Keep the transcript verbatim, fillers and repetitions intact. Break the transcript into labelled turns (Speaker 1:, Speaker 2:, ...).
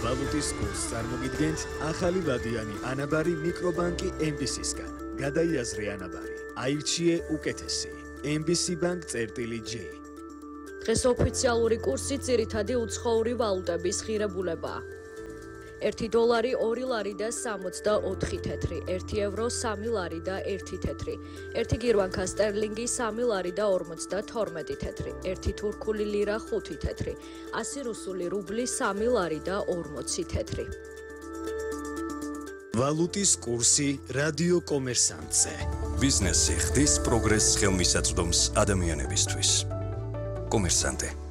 Speaker 1: ვალუტის კურსს წარმოგიდგენთ ახალი ვადიანი ანაბარი მიკრობანკი ემ ბი სისგან. გადაიაზრე ანაბარი. აირჩიე უკეთესი. ემ ბი სი ბანკ წერტილი ჯი.
Speaker 2: დღეს ოფიციალური კურსი ძირითადი უცხოური ვალუტების ღირებულებაა. ერთი დოლარი ორი ლარი და სამოცდაოთხი თეთრი, ერთი ევრო სამი ლარი და ერთი თეთრი, ერთი გირვანქა სტერლინგი სამი ლარი და ორმოცდათორმეტი თეთრი, ერთი თურქული ლირა ხუთი თეთრი, ასი რუსული რუბლი სამი ლარი და ორმოცი თეთრი.
Speaker 1: ვალუტის კურსი რადიო კომერსანტზე.
Speaker 3: ბიზნესი ხდის პროგრესს ხელმისაწვდომს ადამიანებისთვის. კომერსანტე.